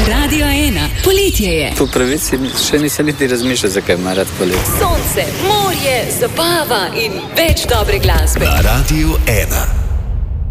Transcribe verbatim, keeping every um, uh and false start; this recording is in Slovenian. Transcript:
Radio ena. Poletje je. Po pravici še nisem niti razmišljal, zakaj ima rad poletje. Sonce, morje, zabava in več dobre glasbe. Na Radiu ena.